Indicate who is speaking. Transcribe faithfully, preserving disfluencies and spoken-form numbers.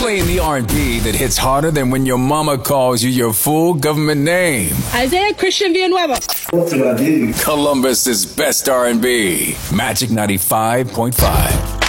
Speaker 1: Playing the R and B that hits harder than when your mama calls you your full government name.
Speaker 2: Isaiah Christian Villanueva.
Speaker 3: What did I do?
Speaker 1: Columbus's best R and B. Magic ninety-five point five.